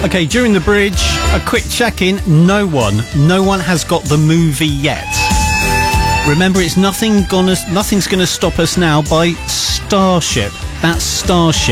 Okay, during the bridge, a quick check-in. No one has got the movie yet. Remember, it's nothing's gonna stop us now by Starship. That's Starship.